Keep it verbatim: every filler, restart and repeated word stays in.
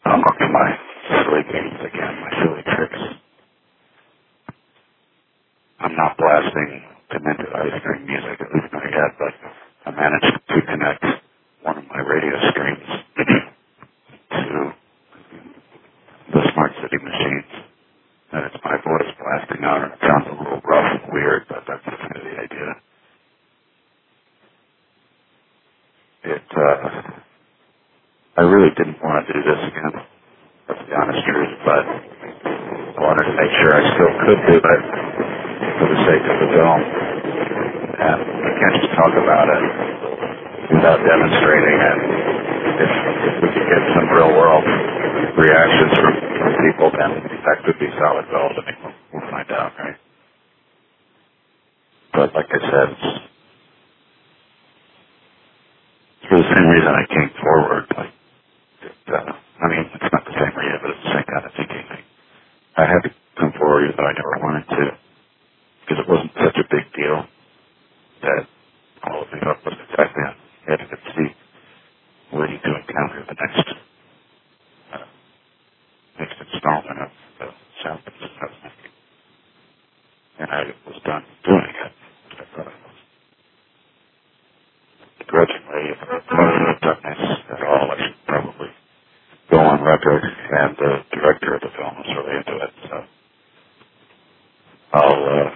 I'm up to my silly games again, my silly tricks. I'm not blasting demented ice cream music, at least not yet, but I managed to connect one of my radio streams to the Smart City machines. And it's my voice blasting out, and it sounds a little rough and weird, but that's kind of the idea. It, uh, I really didn't want to do this again, that's the honest truth, but I wanted to make sure I still could do it for the sake of the film. And I can't just talk about it without demonstrating it. If, if we could get some real-world reactions from, from people, then that could be solid gold. I mean, we'll, we'll find out, right? But like I said, it's, it's for the same reason I came forward. Like, it, uh, I mean, it's not the same reason, but it's the same kind of thinking. Like, I had to come forward even though I never wanted to, because it wasn't such a big deal that all of the up was exactly on the edge of its seat, waiting to encounter the next uh, next installment of the sound that I was making. And I was done doing it. I thought I was. Begrudgingly, if I wasn't done this at all, I should probably go on record, and the director of the film was really into it, so I'll uh,